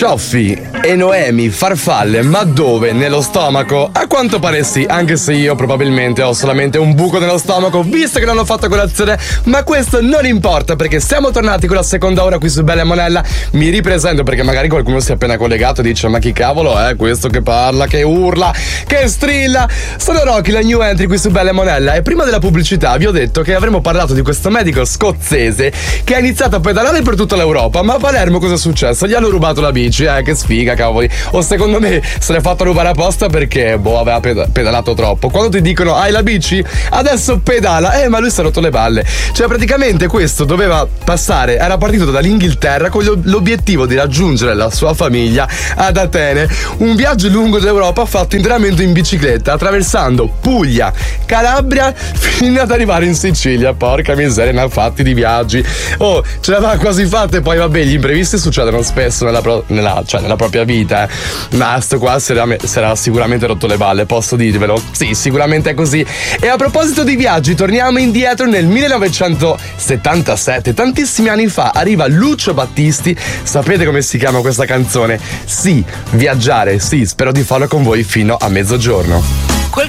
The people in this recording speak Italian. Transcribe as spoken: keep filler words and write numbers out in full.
Cioffi e Noemi, farfalle, ma dove? Nello stomaco? A quanto pare sì, anche se io probabilmente ho solamente un buco nello stomaco, visto che non ho fatto colazione, ma questo non importa perché siamo tornati con la seconda ora qui su Bella e Monella. Mi ripresento perché magari qualcuno si è appena collegato e dice: ma chi cavolo è questo che parla, che urla, che strilla? Sono Rocky, la new entry qui su Bella e Monella, e prima della pubblicità vi ho detto che avremmo parlato di questo medico scozzese che ha iniziato a pedalare per tutta l'Europa. Ma a Palermo cosa è successo? Gli hanno rubato la bici. Eh, che sfiga, cavoli. O secondo me se l'è fatto rubare apposta perché boh, aveva ped- pedalato troppo. Quando ti dicono hai la bici, adesso pedala, eh ma lui si è rotto le balle. Cioè praticamente questo doveva passare, era partito dall'Inghilterra con l'obiettivo di raggiungere la sua famiglia ad Atene. Un viaggio lungo d'Europa fatto interamente in bicicletta, attraversando Puglia, Calabria fino ad arrivare in Sicilia. Porca miseria, ne ha fatti di viaggi. Oh, ce l'aveva quasi fatta. E poi vabbè, gli imprevisti succedono spesso nella pro- Nella, cioè nella propria vita, eh. Ma sto qua si era, si era sicuramente rotto le balle, posso dirvelo? Sì, sicuramente è così. E a proposito di viaggi, torniamo indietro nel millenovecentosettantasette, tantissimi anni fa, arriva Lucio Battisti. Sapete come si chiama questa canzone? Sì, viaggiare, sì, spero di farlo con voi fino a mezzogiorno.